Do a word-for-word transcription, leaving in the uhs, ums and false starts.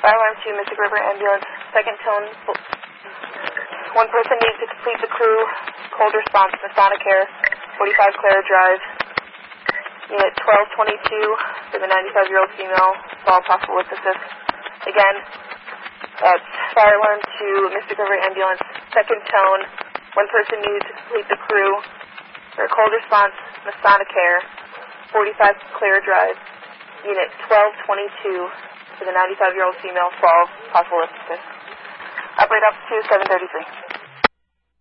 Fire alarm to Mystic River Ambulance, second tone. One person needs to complete the crew. Cold response, Masonic Air, forty-five Clara Drive. Unit twelve twenty-two for the ninety-five-year-old female, all possible with assist. Again, that's fire alarm to Mystic River Ambulance, second tone. One person needs to complete the crew. For a cold response, Masonic Air, forty-five Clara Drive. Unit twelve twenty-two for the ninety-five-year-old female, fall, possible with assist. Operate up to seven thirty-three.